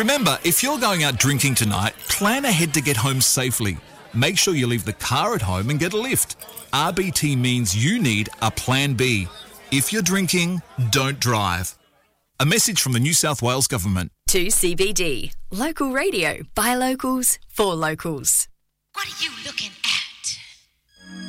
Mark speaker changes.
Speaker 1: Remember, if you're going out drinking tonight, plan ahead to get home safely. Make sure you leave the car at home and get a lift. RBT means you need a plan B. If you're drinking, don't drive. A message from the New South Wales Government.
Speaker 2: 2CBD. Local radio by locals for locals.
Speaker 3: What are you looking for?